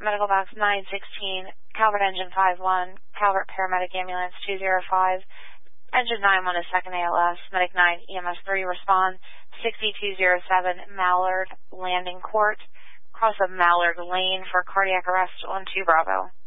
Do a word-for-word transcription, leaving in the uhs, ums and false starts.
Medical Box nine sixteen, Calvert Engine five one, Calvert Paramedic Ambulance two zero five, Engine nine one is second A L S, Medic nine, E M S three respond, sixty-two oh seven, Mallard Landing Court, cross of Mallard Lane for cardiac arrest on two Bravo.